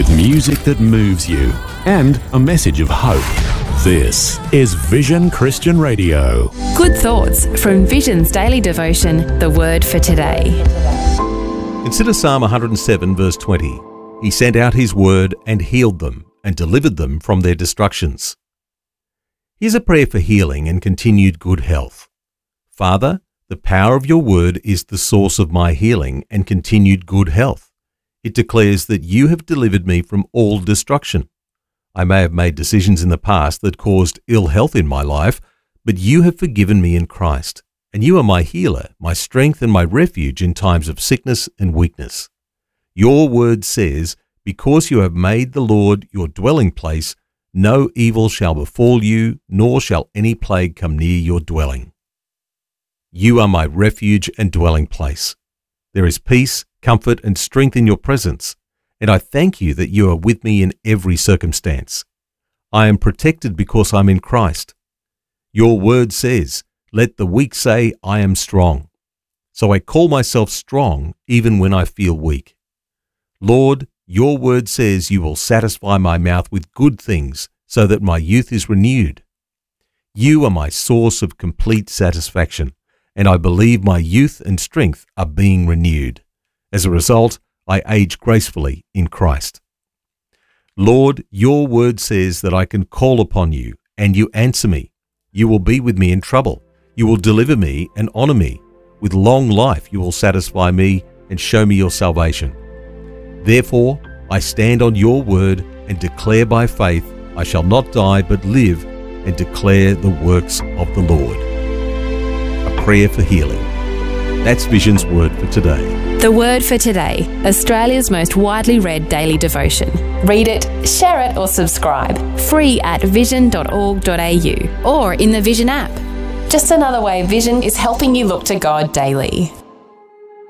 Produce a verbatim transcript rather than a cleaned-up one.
with music that moves you and a message of hope. This is Vision Christian Radio. Good thoughts from Vision's daily devotion, The Word for Today. Consider Psalm one hundred seven, verse twenty. He sent out his word and healed them and delivered them from their destructions. Here's a prayer for healing and continued good health. Father, the power of your word is the source of my healing and continued good health. It declares that you have delivered me from all destruction. I may have made decisions in the past that caused ill health in my life, but you have forgiven me in Christ, and you are my healer, my strength and my refuge in times of sickness and weakness. Your word says, because you have made the Lord your dwelling place, no evil shall befall you, nor shall any plague come near your dwelling. You are my refuge and dwelling place. There is peace, comfort, and strength in your presence, and I thank you that you are with me in every circumstance. I am protected because I'm in Christ. Your word says, let the weak say, I am strong. So I call myself strong even when I feel weak. Lord, your word says you will satisfy my mouth with good things so that my youth is renewed. You are my source of complete satisfaction, and I believe my youth and strength are being renewed. As a result, I age gracefully in Christ. Lord, your word says that I can call upon you, and you answer me. You will be with me in trouble. You will deliver me and honor me. With long life you will satisfy me and show me your salvation. Therefore, I stand on your word and declare by faith, I shall not die but live and declare the works of the Lord. A prayer for healing. That's Vision's Word for Today. The Word for Today, Australia's most widely read daily devotion. Read it, share it or subscribe. Free at vision dot org dot a u or in the Vision app. Just another way Vision is helping you look to God daily.